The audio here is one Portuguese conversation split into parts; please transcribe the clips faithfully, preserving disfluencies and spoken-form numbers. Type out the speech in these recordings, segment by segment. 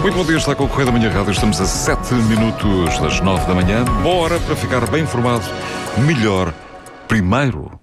Muito bom dia, está com o Correio da Manhã Rádio. Estamos a sete minutos das nove da manhã. Boa hora para ficar bem informado. Melhor primeiro.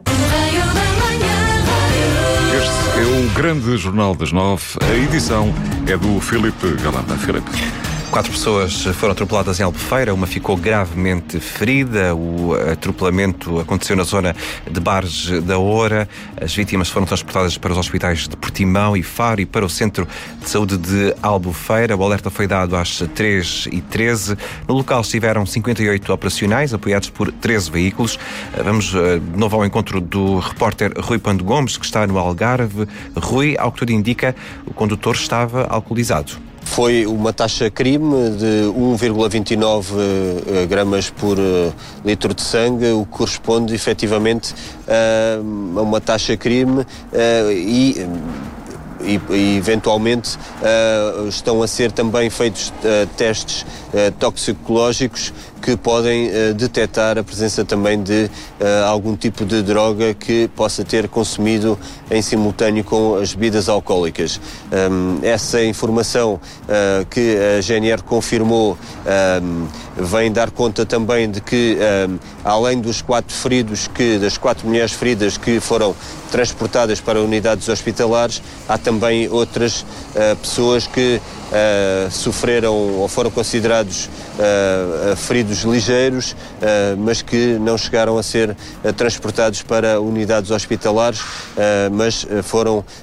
Este é o grande jornal das nove. A edição é do Filipe Galamba. Filipe. Quatro pessoas foram atropeladas em Albufeira, uma ficou gravemente ferida. O atropelamento aconteceu na zona de Bares da Oura. As vítimas foram transportadas para os hospitais de Portimão e Faro e para o Centro de Saúde de Albufeira. O alerta foi dado às três e treze. No local estiveram cinquenta e oito operacionais, apoiados por treze veículos. Vamos de novo ao encontro do repórter Rui Pando Gomes, que está no Algarve. Rui, ao que tudo indica, o condutor estava alcoolizado. Foi uma taxa-crime de um vírgula vinte e nove gramas por litro de sangue, o que corresponde efetivamente a uma taxa-crime e... E, e eventualmente uh, estão a ser também feitos uh, testes uh, toxicológicos que podem uh, detectar a presença também de uh, algum tipo de droga que possa ter consumido em simultâneo com as bebidas alcoólicas. Um, essa informação uh, que a G N R confirmou um, vem dar conta também de que, um, além dos quatro feridos, que, das quatro mulheres feridas que foram transportadas para unidades hospitalares, há também outras uh, pessoas que uh, sofreram ou foram considerados uh, feridos ligeiros, uh, mas que não chegaram a ser uh, transportados para unidades hospitalares, uh, mas uh, foram